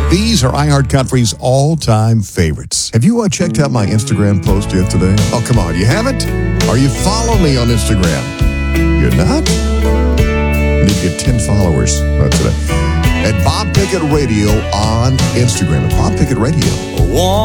These are iHeartCountry's all-time favorites. Have you checked out my Instagram post yet today? Oh, come on, you haven't? Are you following me on Instagram? You're not? You need to get 10 followers today. At Bob Pickett Radio on Instagram. At Bob Pickett Radio.